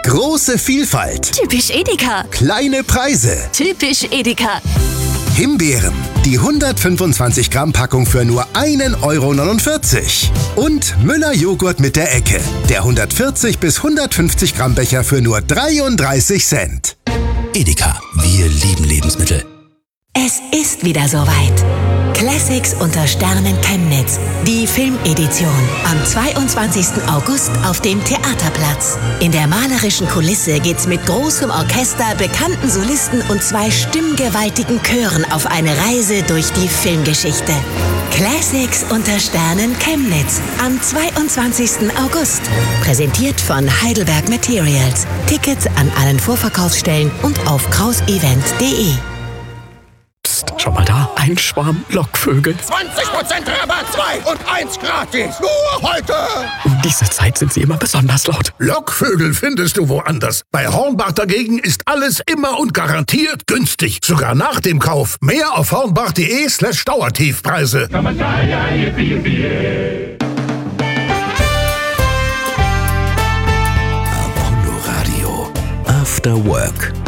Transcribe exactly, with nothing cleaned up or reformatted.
Große Vielfalt. Typisch Edeka. Kleine Preise. Typisch Edeka. Himbeeren. Die hundertfünfundzwanzig Gramm Packung für nur ein Euro neunundvierzig. Und Müller Joghurt mit der Ecke. Der hundertvierzig bis hundertfünfzig Gramm Becher für nur dreiunddreißig Cent. Edeka, wir lieben Lebensmittel. Es ist wieder soweit. Classics unter Sternen Chemnitz. Die Filmedition. Am zweiundzwanzigsten August auf dem Theaterplatz. In der malerischen Kulisse geht's mit großem Orchester, bekannten Solisten und zwei stimmgewaltigen Chören auf eine Reise durch die Filmgeschichte. Classics unter Sternen Chemnitz. Am zweiundzwanzigsten August. Präsentiert von Heidelberg Materials. Tickets an allen Vorverkaufsstellen und auf krausevent punkt de. Schon mal da? Ein Schwarm Lockvögel. zwanzig Prozent Rabatt, zwei und eins gratis. Nur heute. Um diese Zeit sind sie immer besonders laut. Lockvögel findest du woanders. Bei Hornbach dagegen ist alles immer und garantiert günstig. Sogar nach dem Kauf. Mehr auf hornbach.de slash Dauertiefpreise. Apollo Radio. After Work.